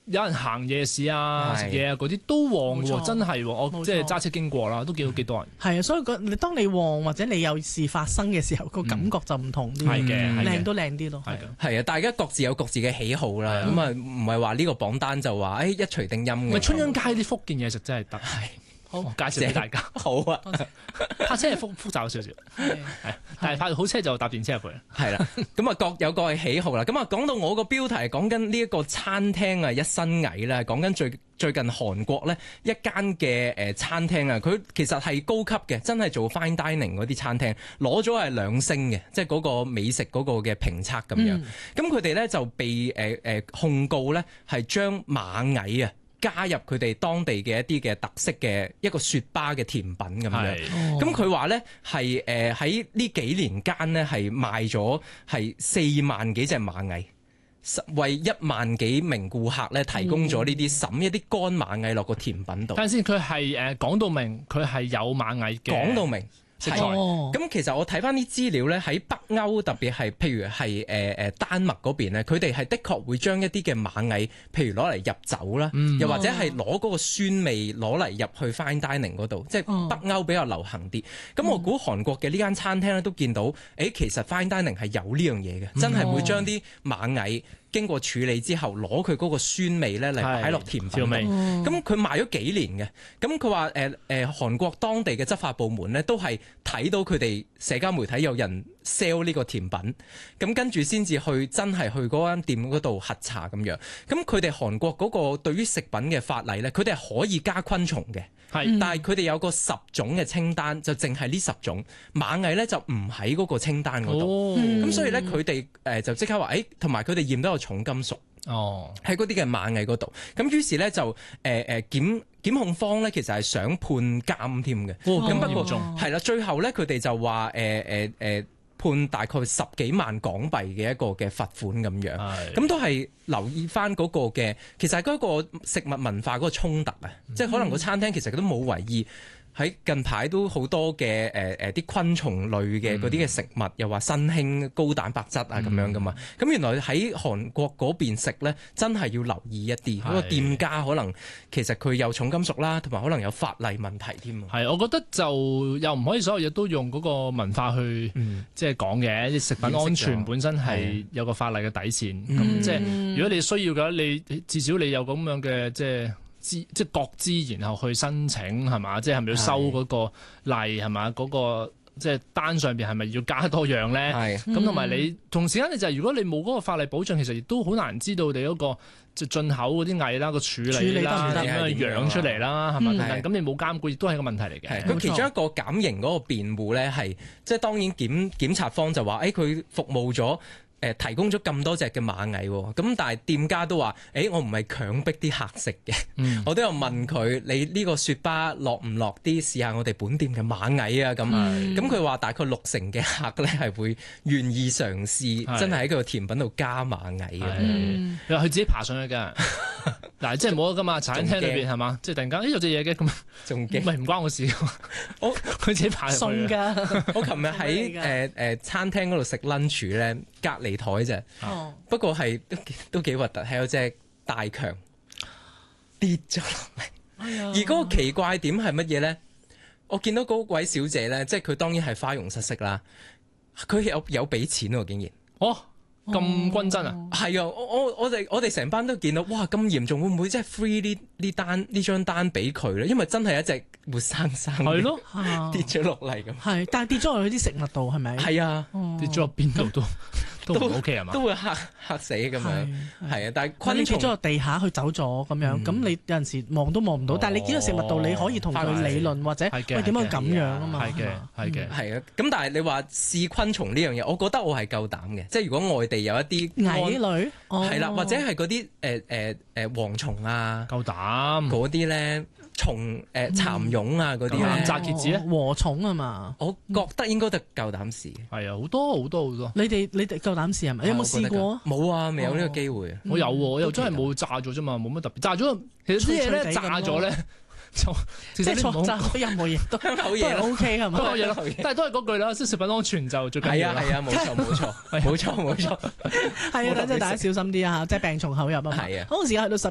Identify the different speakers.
Speaker 1: 有人行夜市啊、食嘢啊嗰啲都旺喎，真係喎！我即係揸車經過啦，都見到幾多人。
Speaker 2: 係啊，所以你當你旺或者你有事發生嘅時候，個感覺就唔同啲，
Speaker 1: 係嘅，
Speaker 2: 靚都靚啲咯。
Speaker 3: 係啊，大家各自有各自嘅喜好啦。咁啊，唔係話呢個榜單就話一錘定音嘅。
Speaker 1: 咪春秧街啲福建嘢食真係得。好，介紹俾大家。
Speaker 3: 好啊，
Speaker 1: 泊車係複雜少少，係，但係泊好車就搭電車入去。
Speaker 3: 係啦，咁啊各有各嘅喜好啦。咁啊講到我個標題講緊呢一個餐廳啊，一身蟻啦，講緊最近韓國咧一間嘅餐廳啊，佢其實係高級嘅，真係做 fine dining 嗰啲餐廳，攞咗係2星嘅，即係嗰個美食嗰個嘅評測咁樣。咁佢哋咧就被控告咧係將螞蟻啊加入佢哋當地嘅一啲嘅特色嘅一個雪巴嘅甜品咁樣，咁佢話咧係喺呢幾年間咧係賣咗係4萬幾隻螞蟻，為1萬幾名顧客咧提供咗呢啲滲一啲乾螞蟻落個甜品度。
Speaker 1: 但係先，佢係講到明，佢係有螞蟻嘅。講
Speaker 3: 到明。咁其實我睇翻啲資料咧，喺北歐特別係譬如係丹麥嗰邊咧，佢哋係的確會將一啲嘅螞蟻，譬如攞嚟入酒啦，又或者係攞嗰個酸味攞嚟入去 fine dining 嗰度，即係北歐比較流行啲。咁我估韓國嘅呢間餐廳咧都見到，其實 fine dining 係有呢樣嘢嘅，真係會將啲螞蟻經過處理之後，攞佢嗰個酸味咧嚟擺落甜品度。咁佢賣咗幾年嘅。咁佢話韓國當地嘅執法部門咧都係睇到佢哋社交媒體有人 sell 呢個甜品，咁跟住先至去真係去嗰間店嗰度核查咁樣。咁佢哋韓國嗰個對於食品嘅法例咧，佢哋係可以加昆蟲嘅，但係佢哋有個10種嘅清單，就淨係呢10種螞蟻咧就唔喺嗰個清單嗰度。咁所以咧佢哋就即刻話，同埋佢哋驗到有重金屬喺嗰啲嘅螞蟻嗰度。咁於是咧就檢控方咧其實係想判監添嘅。咁不過係啦，最後咧佢哋就話判大概10幾萬港幣嘅一個嘅罰款咁樣。咁都係留意翻嗰個嘅，其實係嗰個食物文化嗰個衝突啊，即係可能個餐廳其實都冇為意。喺近排都好多嘅啲昆蟲類嘅嗰啲嘅食物，又話新興高蛋白質啊咁樣噶嘛。咁原來喺韓國嗰邊食咧，真係要留意一啲。嗰個店家可能其實佢有重金屬啦，同埋可能有法例問題添。
Speaker 1: 係，我覺得就又唔可以所有嘢都用嗰個文化去即係講嘅。啲食品安全本身係有個法例嘅底線。咁即係如果你需要嘅，你至少你有咁樣嘅即係各資，然後去申請係嘛？即係咪要收嗰個例係嘛？嗰個即係單上邊係咪要加多樣咧？咁同埋你同時間你就係如果你冇嗰個法例保障，其實亦都好難知道你嗰個即係進口嗰啲蟻啦個處理啦點樣養出嚟啦係嘛？咁你冇監管亦都係個問題嚟嘅。
Speaker 3: 佢其中一個減刑嗰個辯護咧係即係當然檢察方就話佢服務咗。提供咗咁多隻嘅螞蟻喎，咁但係店家都話，我唔係強迫啲客食嘅，我都有問佢，你呢個雪巴落唔落啲試下我哋本店嘅螞蟻啊咁，咁佢話大概60%嘅客咧係會願意嘗試，真係喺佢個甜品度加螞蟻嘅。
Speaker 1: 佢自己爬上去㗎，嗱即係冇得㗎嘛，茶餐廳裏邊係嘛，即係突然間有隻嘢嘅咁，仲驚唔關我事，佢自己爬上去。送㗎，
Speaker 3: 我琴日喺餐廳嗰度食 lunch 咧，隔離台啫，不過係都幾核突，係有隻大強跌咗落嚟，而嗰個奇怪點係乜嘢咧？我見到嗰位小姐咧，即係佢當然係花容失色啦，佢有俾錢喎，竟然
Speaker 1: 咁均真啊！
Speaker 3: 係啊，我哋成班都見到，哇咁嚴重，會唔會即係 free 呢張單俾佢咧？因為真係一隻活生生嘅跌咗落嚟咁。
Speaker 2: 係，但係跌咗落去啲食物度係咪？
Speaker 3: 係啊，
Speaker 1: 跌咗落邊度都唔 OK 係嘛？
Speaker 3: 都會嚇死咁樣。係啊，但係昆蟲
Speaker 2: 跌咗落地下，佢走咗咁樣，咁你有陣時望都望唔到，但係你見到食物度，你可以同佢理論或者喂點解咁樣啊嘛？
Speaker 1: 係
Speaker 3: 啊，咁但係你話試昆蟲呢樣嘢，我覺得我係夠膽嘅，即係如果外地有一啲
Speaker 2: 蟻類，
Speaker 3: 係啦，或者係嗰啲蝗蟲啊，
Speaker 1: 夠膽
Speaker 3: 嗰啲咧。蟲蠶蛹啊嗰啲
Speaker 1: 咧，扎蠍子咧，
Speaker 2: 禾蟲啊嘛，
Speaker 3: 我覺得應該都夠膽試。
Speaker 1: 係啊，好多。你
Speaker 2: 哋夠膽試係咪？有冇試過？
Speaker 3: 冇啊，未有呢個機會。
Speaker 1: 我有，我又真係冇炸咗啫嘛，冇乜特別。炸咗，其實啲嘢咧炸咗咧。
Speaker 2: 即係錯炸咗任何嘢都
Speaker 3: 香口嘢
Speaker 2: OK 係嘛？
Speaker 1: 但係都係嗰句啦，即係食品安全就最緊要。
Speaker 3: 係啊，冇錯。係啊，等陣大家小心啲啊，即係病從口入啊嘛。好，時間去到